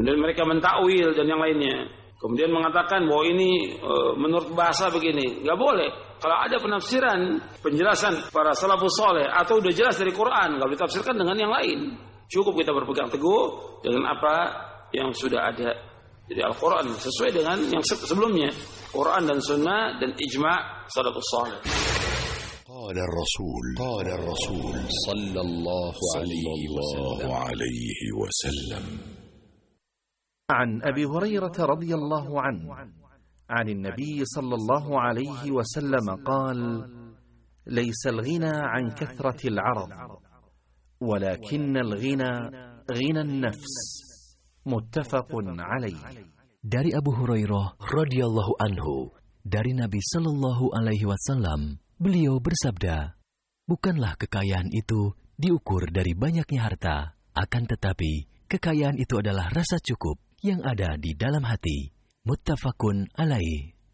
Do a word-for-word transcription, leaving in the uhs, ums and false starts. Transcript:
Kemudian mereka mentakwil dan yang lainnya. Kemudian mengatakan bahwa ini e, menurut bahasa begini. Nggak boleh. Kalau ada penafsiran, penjelasan para salafus saleh atau udah jelas dari Quran, nggak ditafsirkan dengan yang lain. Cukup kita berpegang teguh dengan apa yang sudah ada. Jadi Al-Quran sesuai dengan yang sebelumnya. Quran dan Sunnah dan ijma' salafus saleh. قال الرسول قال الرسول صلى الله عليه وسلم عن أبي هريرة رضي الله عنه عن النبي صلى الله عليه وسلم قال ليس الغنى عن كثرة العرض ولكن الغنى غنى النفس متفق عليه. Dari Abu Hurairah radhiyallahu anhu, dari Nabi sallallahu alaihi wasallam, beliau bersabda, bukanlah kekayaan itu diukur dari banyaknya harta, akan tetapi kekayaan itu adalah rasa cukup yang ada di dalam hati. Muttafaqun alaih.